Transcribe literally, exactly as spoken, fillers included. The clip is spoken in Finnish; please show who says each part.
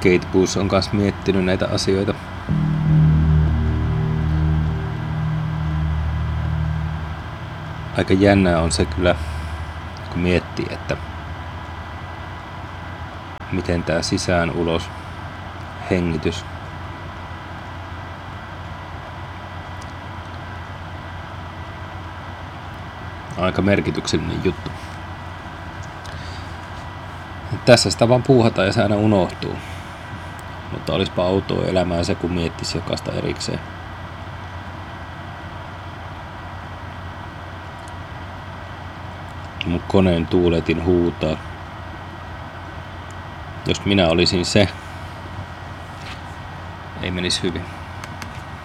Speaker 1: Kate Bush on kanssa miettinyt näitä asioita. Aika jännää on se kyllä, kun miettii, että miten tää sisään ulos hengitys aika merkityksellinen juttu. Tässä sitä vaan puuhataan ja se aina unohtuu. Mutta olispa outoa elämää se, kun miettisi jokaista erikseen. Mun koneen tuuletin huutaa. Jos minä olisin se, ei menisi hyvin.